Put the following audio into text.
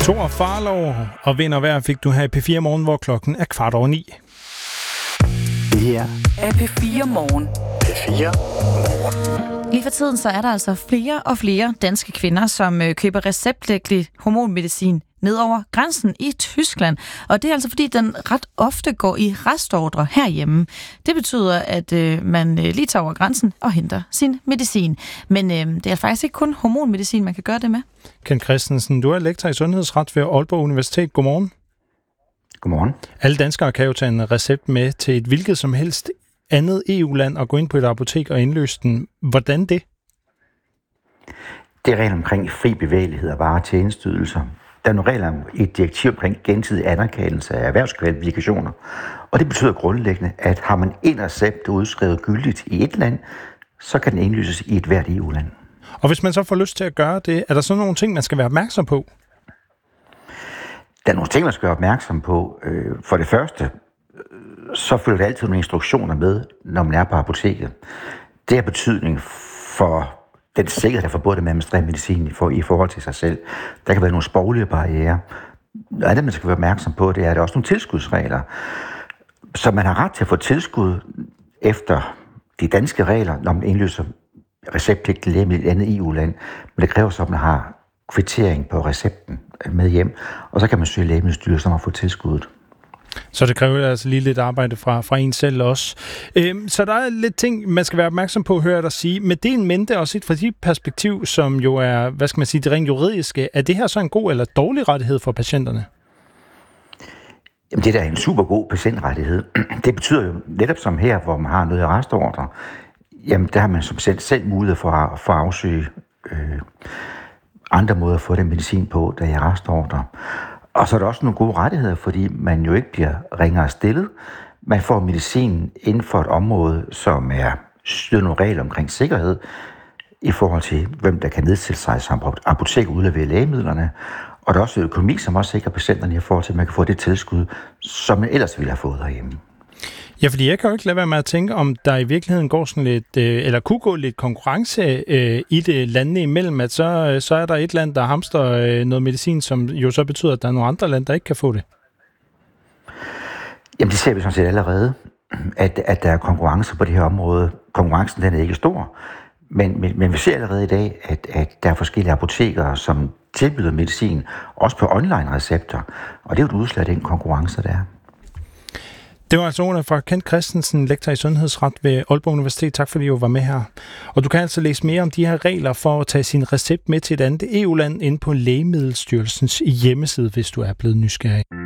Thor Farlov og Vind og Vejr fik du her i P4 Morgen, hvor klokken er 9:15. Det her er P4 Morgen. P4 Morgen. Lige for tiden så er der altså flere og flere danske kvinder, som køber receptpligtig hormonmedicin ned over grænsen i Tyskland. Og det er altså fordi, den ret ofte går i restordre herhjemme. Det betyder, at man lige tager over grænsen og henter sin medicin. Men det er faktisk ikke kun hormonmedicin, man kan gøre det med. Ken Christensen, du er lektor i sundhedsret ved Aalborg Universitet. Godmorgen. Godmorgen. Alle danskere kan jo tage en recept med til et hvilket som helst andet EU-land og gå ind på et apotek og indløse den. Hvordan det? Det er regler omkring fri bevægelighed af varer og tjenesteydelser. Der er nogle regler om et direktiv omkring gensidig anerkendelse af erhvervskvalifikationer. Og det betyder grundlæggende, at har man en recept udskrevet gyldigt i et land, så kan den indløses i et hvert EU-land. Og hvis man så får lyst til at gøre det, er der så nogle ting, man skal være opmærksom på? Der er nogle ting, man skal være opmærksom på. For det første, så følger der altid nogle instruktioner med, når man er på apoteket. Det har betydning for den sikkerhed, der er forbundet med at administrere medicin i forhold til sig selv. Der kan være nogle sproglige barrierer. Og det, man skal være opmærksom på, det er, at der er også nogle tilskudsregler. Så man har ret til at få tilskud efter de danske regler, når man indløser receptpligtig lægemiddel i et andet EU-land. Men det kræver så, at man har kvittering på recepten med hjem, og så kan man søge Lægemiddelstyrelsen om at få tilskuddet. Så det kræver altså lige lidt arbejde fra en selv også. Så der er lidt ting, man skal være opmærksom på, hører jeg dig sige. Med det en mente, også fra dit perspektiv, som jo er, hvad skal man sige, det rent juridiske, er det her så en god eller dårlig rettighed for patienterne? Jamen, det er da en super god patientrettighed. Det betyder jo netop som her, hvor man har noget i restordre, jamen der har man som selv mulighed for at afsøge andre måder at få den medicin på, der er i restordre. Og så er der også nogle gode rettigheder, fordi man jo ikke bliver ringere stillet. Man får medicin inden for et område, som er nogle regler omkring sikkerhed, i forhold til, hvem der kan nedsætte sig som apotek og udlevere lægemidlerne. Og der er også økonomi, som også sikrer patienterne i forhold til, at man kan få det tilskud, som man ellers ville have fået herhjemme. Ja, fordi jeg kan jo ikke lade være med at tænke, om der i virkeligheden går sådan lidt, eller kunne gå lidt konkurrence i det landene imellem, at så er der et land, der hamster noget medicin, som jo så betyder, at der er nogle andre lande, der ikke kan få det. Jamen det ser vi sådan set allerede, at der er konkurrence på det her område. Konkurrencen den er ikke stor, men vi ser allerede i dag, at der er forskellige apotekere, som tilbyder medicin, også på online-recepter, og det er jo et udslag af den konkurrence, der er. Det var altså ordene fra Ken Christensen, lektor i sundhedsret ved Aalborg Universitet. Tak fordi du var med her. Og du kan altså læse mere om de her regler for at tage sin recept med til et andet EU-land inde på Lægemiddelstyrelsens hjemmeside, hvis du er blevet nysgerrig.